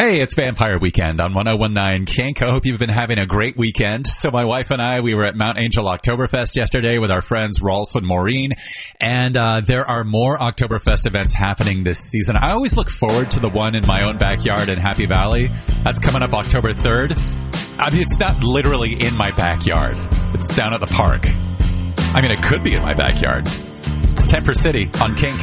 Hey, it's Vampire Weekend on 1019 Kink. I hope you've been having a great weekend. So my wife and I, we were at Mount Angel Oktoberfest yesterday with our friends Rolf and Maureen. And there are more Oktoberfest events happening this season. I always look forward to the one in my own backyard in Happy Valley. That's coming up October 3rd. I mean, it's not literally in my backyard. It's down at the park. I mean, it could be in my backyard. It's Temper City on Kink.